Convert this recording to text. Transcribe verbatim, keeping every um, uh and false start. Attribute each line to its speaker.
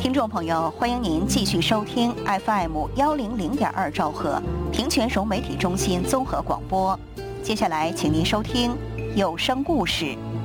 Speaker 1: 听众朋友，欢迎您继续收听 F M 幺零零点二兆赫平泉融媒体中心综合广播。接下来，请您收听有声故事《